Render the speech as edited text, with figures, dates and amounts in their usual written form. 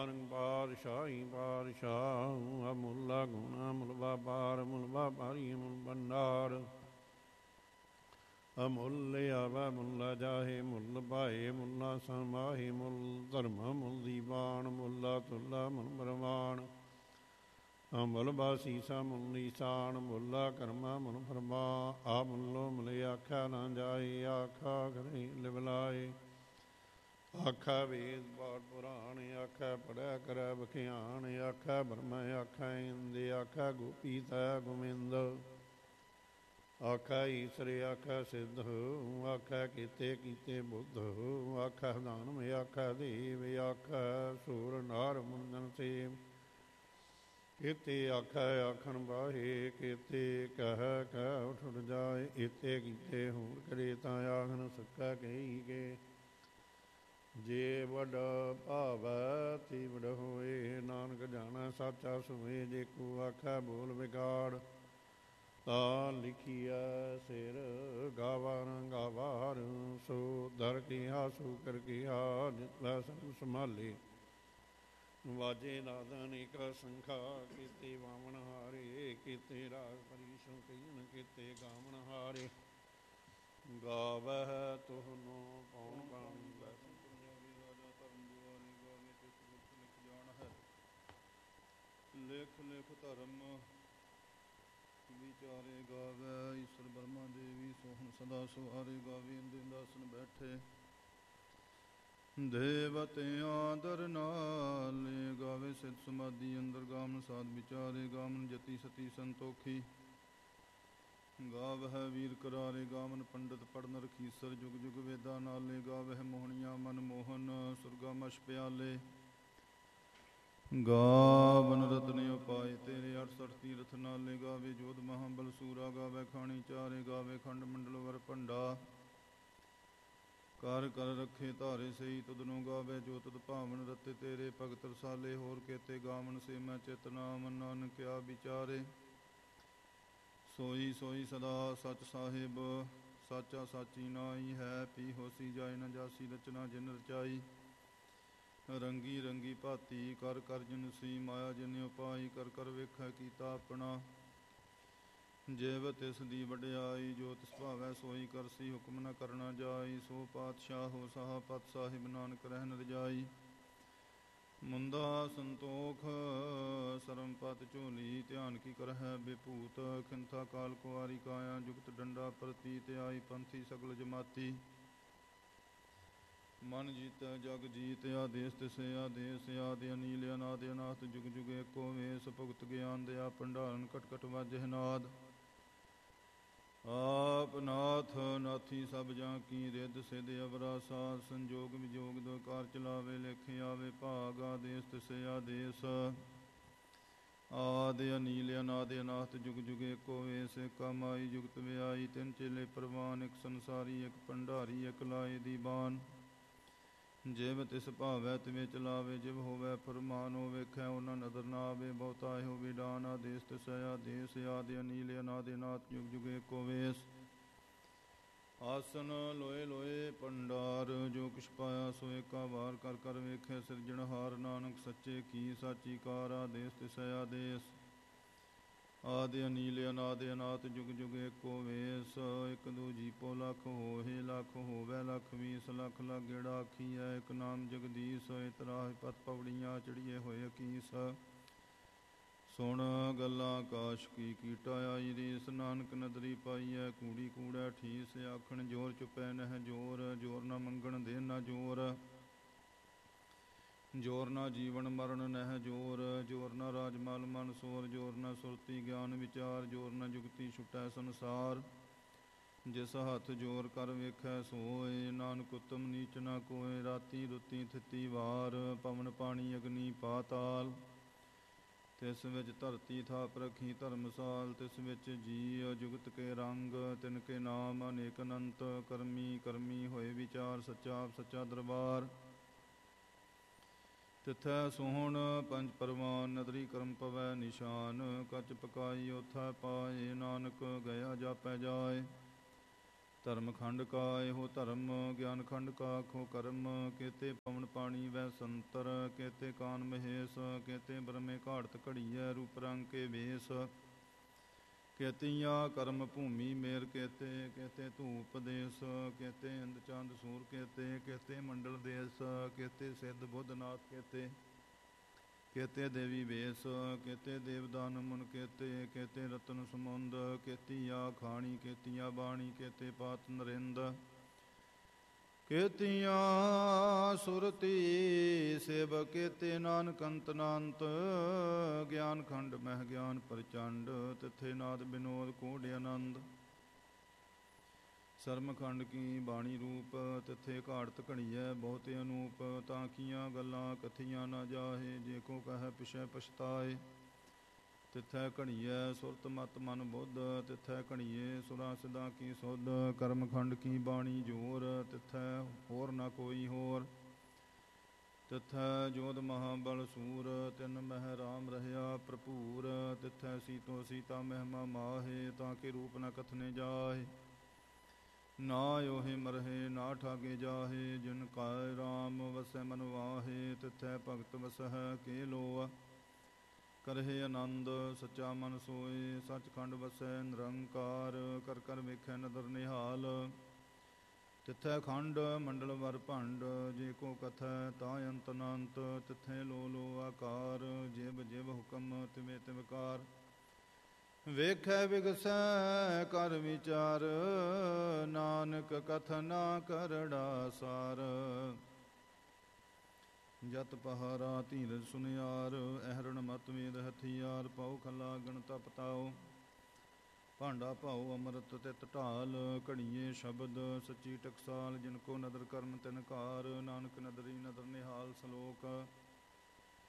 ਨਾਨਕ ਪਾਤਸ਼ਾਹੀ ਪਾਤਸ਼ਾਹ ਅਮੁੱਲਾ ਗੁਣਾ ਮੁੱਲ ਵਪਾਰ ਮੁੱਲ ਵਪਾਰੀ ਮੁੱਲ ਭੰਡਾਰ ਅਮੁੱਲ ਆਵੈ ਮੁੱਲ ਜਾਹੇ ਮੁੱਲ ਭਾਏ ਮੁੱਲਾ ਸਮਾਹੇ ਮੁੱਲ ਧਰਮ ਮੁੱਲ ਦੀਵਾਨ ਮੁੱਲਾ ਤੁੱਲਾ ਮੁੱਲ ਪ੍ਰਮਾਣ ਮੁੱਲ ਬਾਸੀਸਾ ਮੁੱਲ ਨੀਸਾਨ ਮੁੱਲਾ ਕਰਮਾ ਮੁੱਲ ਫਰਮਾ ਆ ਮੁੱਲੋ ਮੁੱਲ ਆਖਿਆ ਨਾ ਜਾਏ ਆਖਾ ਕਰੇ ਲਿਵਲਾਏ ਆਖਾ ਵੇਦ ਪਾਠ ਪੁਰਾਣ ਆਖਾ ਪੜਿਆ ਕਰੈ ਬਖਿਆਨ ਆਖਾ ਬ੍ਰਹਮ ਆਖਾ ਇੰਦ ਆਖਾ ਗੋਪੀ ਤੈ ਗੋਬਿੰਦ ਆਖਾ ਈਸਰ ਆਖਾ ਸਿੱਧ ਆਖਾ ਕੀਤੇ ਕੀਤੇ ਬੁੱਧ ਆਖਾ ਦਾਨਮ ਆਖਾ ਦੇਵ ਆਖਾ ਸੂਰ ਨਾਰ ਮੁੰਦਨ ਸੇਵ ਕੀਤੇ ਆਖਾ ਆਖਣ ਬਾਹੇ ਕੀਤੇ ਕਹਿ ਕਹਿ ਉਠ ਜਾਏ ਇਤੇ ਕੀਤੇ ਹੋਰ ਕਰੇ ਤਾਂ ਆਖਣ ਸਕਾ ਕਹੀ ਕੇ ਜੇ ਵੱਡ ਭਾਵੈ ਤੀ ਵਡ ਹੋਏ ਨਾਨਕ ਜਾਣਾ ਸਾਚਾ ਸੁਏ ਜੇ ਕੋ ਆਖੈ ਬੋਲ ਵਿਗਾੜ ਤਾਂ ਲਿਖੀਐ ਸਿਰ ਗਾਵਾਰ ਗਾਵਾਰ ਸੋ ਦਰ ਕੀਹਾ ਸੋ ਕਰ ਕੀਹਾ ਜਿਤਲਾ ਸਭ ਸੰਭਾਲੇ ਵਾਜੇ ਨਾਦ ਅਨੇਕ ਸੰਖਾ ਕੀਤੇ ਵਾਵਣ ਹਾਰੇ ਕੀਤੇ ਰਾਗ ਪਰੀਸ਼ੋ ਕਈਨ ਕੀਤੇ ਗਾਵਣ ਹਾਰੇ ਗਾਵਹਿ ਤੁਹਨੂੰ ਕੌਣ ਬਾਣੀ ਲਿਖ ਲਿਖ ਧਰਮ ਵਿਚਾਰੇ ਗਾਵੇ ਈਸ਼ਰ ਬਰਮਾ ਦੇਵੀ ਸੋਹਣ ਸਦਾ ਸੁਹਾਰੇ ਗਾਵੇ ਇੰਦਿੰਦਾਸਨ ਬੈਠੇ ਦੇਵਤਿਆਂ ਦਰ ਨਾਲੇ ਗਾਵੇ ਸਿੱਧ ਸਮਾਧੀ ਅੰਦਰ ਗਾਮਨ ਸਾਧ ਵਿਚਾਰੇ ਗਾਮਨ ਜਤੀ ਸਤੀ ਸੰਤੋਖੀ ਗਾਵਹਿ ਵੀਰ ਕਰਾਰੇ ਗਾਵਨ ਪੰਡਤ ਪੜਨ ਰਖੀਸਰ ਜੁਗ ਜੁਗ ਵੇਦਾਂ ਨਾਲੇ ਗਾਵਹਿ ਮੋਹਣੀਆਂ ਮਨ ਮੋਹਨ ਸੁਰਗਾ ਮਸ਼ ਪਿਆਲੇ ਗਾਵਨ ਰਤਨ ਉਪਾਏ ਤੇਰੇ 68 ਤੀਰਥ ਨਾਲੇ ਗਾਵੇ ਜੋਧ ਮਹਾਬਲ ਸੂਰਾ ਗਾਵੇ ਖਾਣੀ ਚਾਰੇ ਗਾਵੇ ਖੰਡ ਮੰਡਲ ਵਰ ਭੰਡਾ ਕਰ ਕਰ ਰੱਖੇ ਧਾਰੇ ਸਹੀ ਤੁਧਨੋਂ ਗਾਵੇ ਜੋ ਤੁਧ ਭਾਵਨ ਰਤੇ ਤੇਰੇ ਭਗਤ ਰਸਾਲੇ ਹੋਰ ਕੇਤੇ ਗਾਵਨ ਸੇ ਮੈਂ ਚਿਤ ਨਾਮ ਨਾਨਕਿਆ ਵਿਚਾਰੇ ਸੋਈ ਸੋਈ ਸਦਾ ਸਚ ਸਾਹਿਬ ਸਾਚਾ ਸਾਚੀ ਨਾਈ ਹੈ ਪੀ ਹੋਸੀ ਜਾਏ ਨ ਜਾਸੀ ਰਚਨਾ ਜਿਨ ਰਚਾਈ ਰੰਗੀ ਰੰਗੀ ਭਾਤੀ ਕਰ ਕਰ ਜਿਨ ਸੀ ਮਾਇਆ ਜਿਨ ਉਪਾਈ ਕਰ ਕਰ ਵੇਖੈ ਕੀਤਾ ਆਪਣਾ ਜੇਵ ਤਿਸ ਦੀ ਵਡਿਆਈ ਜੋ ਤਿਸ ਭਾਵੈ ਸੋਈ ਕਰਸੀ ਹੁਕਮ ਨ ਕਰਨਾ ਜਾਈ ਸੋ ਪਾਤਸ਼ਾਹ ਹੋ ਸਾਹਾ ਪਤ ਸਾਹਿਬ ਨਾਨਕ ਰਹਿਨ ਰਜਾਈ ਮੁੰਦਾ ਸੰਤੋਖ ਸਰਮ ਪਤ ਝੋਲੀ ਧਿਆਨ ਕੀ ਕਰਹਿ ਬੇਭੂਤ ਖਿੰਥਾ ਕਾਲ ਕੁਆਰੀ ਕਾਇਆ ਜੁਗਤ ਡੰਡਾ ਪ੍ਰਤੀਤ ਆਈ ਪੰਥੀ ਸਗਲ ਜਮਾਤੀ ਮਨ ਜੀਤ ਜਗ ਜੀਤ ਆਦੇਸ ਤਿਸੇ ਆਦੇਸ ਆਦਿ ਅਨੀਲ ਅਨਾਦ ਅਨਾਥ ਜੁਗ ਜੁਗ ਏਕੋ ਵੇਸ ਭੁਗਤ ਗਿਆਨ ਦਿਆ ਭੰਡਾਰਨ ਕਟ ਕਟ ਵਾਜਹਿ ਨਾਦ ਆਪ ਨਾਥ ਨਾਥੀ ਸਭ ਜਾਂ ਕੀ ਰਿੱਧ ਸਿਧ ਅਵਰਾ ਸਾਧ ਸੰਜੋਗ ਵਿਜੋਗ ਦੋ ਕਾਰ ਚਲਾਵੇ ਲਿਖ ਆਵੇ ਭਾਗ ਆਦੇਸ ਤਿਸੇ ਆਦੇਸ ਆਦਿ ਅਨੀਲ ਅਨਾਦ ਅਨਾਥ ਜੁਗ ਜੁਗ ਏਕੋ ਵੇਸ ਏਕਾ ਮਾਈ ਜੁਗਤ ਵਿਆਈ ਤਿੰਨ ਚੇਲੇ ਪ੍ਰਵਾਨ ਇੱਕ ਸੰਸਾਰੀ ਇੱਕ ਭੰਡਾਰੀ ਇੱਕ ਲਾਏ ਦੀ ਬਾਨ ਜਿਵ ਤਿਸ ਭਾਵੈ ਤਿਵੇਂ ਚਲਾਵੇ ਜਿਵ ਹੋਵੈ ਫਰਮਾਨ ਹੋ ਵੇਖੈ ਉਹਨਾਂ ਨਦਰ ਨਾ ਆਵੇ ਬਹੁਤਾ ਇਹੋ ਵਿਡਾਨ ਆਦੇਸ ਤਿਸੈ ਆਦੇਸ ਆਦਿ ਅਨੀਲ ਅਨਾਦ ਅਨਾਥ ਜੁਗ ਜੁਗ ਏਕੋ ਵੇਸ ਆਸਨ ਲੋਏ ਲੋਏ ਭੰਡਾਰ ਜੋ ਕਿਛ ਪਾਇਆ ਸੋ ਏਕਾ ਵਾਰ ਕਰ ਕਰ ਵੇਖੈ ਸਿਰਜਣਹਾਰ ਨਾਨਕ ਸੱਚੇ ਕੀ ਸਾਚੀ ਕਾਰ ਆਦੇਸ ਤਿਸੈ ਆਦੇਸ ਆਦਿ ਅਨੀਲ ਅਨਾਦ ਅਨਾਥ ਜੁਗ ਜੁਗ ਏਕੋ ਵੇਸ ਇੱਕ ਦੂਜੀ ਪੋ ਲੱਖ ਹੋਏ ਲੱਖ ਹੋਵੇ ਲੱਖ 20 ਲੱਖ ਲੱਖ ਗੇੜਾ ਆਖੀਐ ਇੱਕ ਨਾਮ ਜਗਦੀਸ਼ ਇਤਰਾਹ ਪਤ ਪਵੜੀਆਂ ਚੜੀਏ ਹੋਏ ਅਕੀਸ ਸੁਣ ਗੱਲਾਂ ਆਕਾਸ਼ ਕੀ ਕੀਟਾ ਆਈ ਰੀਸ ਨਾਨਕ ਨਦਰੀ ਪਾਈਐ ਕੂੜੀ ਕੂੜੈ ਠੀਸ ਆਖਣ ਜੋਰ ਚੁਪੈ ਨਹਿ ਜੋਰ ਜੋਰ ਨਾ ਮੰਗਣ ਦੇ ਨਾ ਜੋਰ ਜੋਰ ਨਾ ਜੀਵਨ ਮਰਨ ਨਹਿ ਜੋਰ ਜੋਰ ਨਾ ਰਾਜ ਮਲ ਮਨ ਸੋਰ ਜੋਰ ਨਾ ਸੁਰਤੀ ਗਿਆਨ ਵਿਚਾਰ ਜੋਰ ਨਾ ਜੁਗਤੀ ਛੁਟੈ ਸੰਸਾਰ ਜਿਸ ਹੱਥ ਜੋਰ ਕਰ ਵੇਖੈ ਸੋਏ ਨਾਨਕ ਉਤਮ ਨੀਚ ਨਾ ਕੋਏ ਰਾਤੀ ਰੁੱਤੀ ਥਿੱਤੀ ਵਾਰ ਪਵਨ ਪਾਣੀ ਅਗਨੀ ਪਾਤਾਲ ਤਿਸ ਵਿੱਚ ਧਰਤੀ ਥਾਪ ਰੱਖੀ ਧਰਮਸਾਲ ਤਿਸ ਵਿੱਚ ਜੀ ਜੁਗਤ ਕੇ ਰੰਗ ਤਿਨ ਕੇ ਨਾਮ ਅਨੇਕ ਅਨੰਤ ਕਰਮੀ ਕਰਮੀ ਹੋਏ ਵਿਚਾਰ ਸੱਚਾ ਸੱਚਾ ਦਰਬਾਰ ਤਿਥੈ ਸੋਹਣ ਪੰਜ ਪਰਵਾਨ ਨਦਰੀ ਕਰਮ ਪਵੈ ਨਿਸ਼ਾਨ ਕੱਚ ਪਕਾਈ ਓਥੈ ਪਾਏ ਨਾਨਕ ਗਿਆ ਜਾਪੈ ਜਾਏ ਧਰਮ ਖੰਡ ਕਾ ਇਹੋ ਧਰਮ, ਗਿਆਨ ਖੰਡ ਕਾ ਆਖੋ ਕਰਮ। ਕੇਤੇ ਪਵਨ ਪਾਣੀ ਵੈ ਸੰਤਰ, ਕੇਤੇ ਕਾਨ ਮਹੇਸ਼, ਕੇਤੇ ਬ੍ਰਹਮੇ ਘਾੜਤ ਘੜੀਐ, ਰੂਪ ਰੰਗ ਕੇ ਵੇਸ। ਕੇਤੀਆਂ ਕਰਮ ਭੂਮੀ ਮੇਰ ਕੇਤੇ, ਕੇਤੇ ਧੂਪ ਦੇਸ, ਕੇਤੇ ਇੰਦ ਚੰਦ ਸੂਰ ਕੇਤੇ, ਕੇਤੇ ਮੰਡਲ ਦੇਸ, ਕੇਤੇ ਸਿੱਧ ਬੁੱਧ ਨਾਥ ਕੇਤੇ, ਕੇਤੇ ਦੇਵੀ ਵੇਸ, ਕੇਤੇ ਦੇਵਦਾਨ ਮੁਨ ਕੇਤੇ, ਕੇਤੇ ਰਤਨ ਸਮੁੰਦ, ਕੇਤੀਆ ਖਾਣੀ, ਕੇਤੀਆ ਬਾਣੀ, ਕੇਤੇ ਪਾਤ ਨਰਿੰਦ। ਕੇਤੀਆਂ ਸੁਰਤੀ ਸੇਵ, ਕੇਤੇ ਨਾਨਕ ਅੰਤ ਨਾਨਤ। ਗਿਆਨ ਖੰਡ ਮਹਿ ਗਿਆਨ ਪ੍ਰਚੰਡ, ਤਿੱਥੇ ਨਾਦ ਬਿਨੋਦ ਕੋਢ ਆਨੰਦ। ਸਰਮ ਖੰਡ ਕੀ ਬਾਣੀ ਰੂਪ, ਤਿੱਥੇ ਘਾੜਤ ਘੜੀਐ ਬਹੁਤ ਅਨੂਪ। ਤਾਂਕੀਆਂ ਗੱਲਾਂ ਕਥੀਆਂ ਨਾ ਜਾਹੇ, ਜੇ ਕੋ ਕਹਿ ਪਿਛੈ ਪਛਤਾਏ। ਤਿੱਥੈ ਘੜੀਐ ਸੁਰਤ ਮਤ ਮਨ ਬੁੱਧ, ਤਿੱਥੈ ਘੜੀਏ ਸੁਰਾਂ ਸਿਧਾਂ ਕੀ ਸੁਧ। ਕਰਮ ਖੰਡ ਕੀ ਬਾਣੀ ਜੋਰ, ਤਿੱਥੈ ਹੋਰ ਨਾ ਕੋਈ ਹੋਰ। ਤਿੱਥੈ ਜੋਧ ਮਹਾਬਲ ਸੂਰ, ਤਿਨ ਮਹਿ ਰਾਮ ਰਹਿਆ ਭਰਪੂਰ। ਤਿੱਥੈ ਸੀਤੋ ਸੀਤਾ ਮਹਿਮਾ ਮਾਹੇ, ਤਾਂ ਕੇ ਰੂਪ ਨ ਕਥਨੇ ਜਾਹੇ। ਨਾ ਓਹੇ ਮਰਹੇ ਨਾ ਠਾਗੇ ਜਾਹੇ, ਜਿਨ ਕਾਇ ਰਾਮ ਵਸੈ ਮਨ ਵਾਹੇ। ਤਿੱਥੈ ਭਗਤ ਵਸਹਿ ਕੇ ਲੋਆ, ਕਰਹਿ ਆਨੰਦ ਸੱਚਾ ਮਨ ਸੋਏ। ਸੱਚਖੰਡ ਵਸੈ ਨਿਰੰਕਾਰ, ਕਰ ਕਰ ਵੇਖੈ ਨਦਰ ਨਿਹਾਲ। ਤਿੱਥੈ ਖੰਡ ਮੰਡਲ ਵਰ ਭੰਡ, ਜੇ ਕੋ ਕਥੈ ਤਾਂ ਅੰਤ ਅਨੰਤ। ਤਿੱਥੈ ਲੋ ਲੋ ਆਕਾਰ, ਜਿਵ ਜਿਵ ਹੁਕਮ ਤਿਵੇਂ ਤਿਵ ਕਾਰ। ਵੇਖੈ ਵਿਗਸੈ ਕਰ ਵਿਚਾਰ, ਨਾਨਕ ਕਥਨਾ ਕਰੜਾ ਸਾਰ। ਜਤ ਪਹਾਰਾ ਧੀਰਜ ਸੁਨਿਆਰ, ਅਹਰਣ ਮਤ ਵੇਦ ਹਥਿਆਰ। ਪਾਉ ਖਲਾ ਗਣ ਤਪ ਤਾਉ, ਭਾਂਡਾ ਭਾਉ ਅੰਮ੍ਰਿਤ ਤਿਤ ਢਾਲ। ਘੜੀਏ ਸ਼ਬਦ ਸੱਚੀ ਟਕਸਾਲ, ਜਿਨ ਕੋ ਨਦਰ ਕਰਮ ਤਿਨ ਕਾਰ। ਨਾਨਕ ਨਦਰੀ ਨਦਰ ਨਿਹਾਲ ਸਲੋਕ,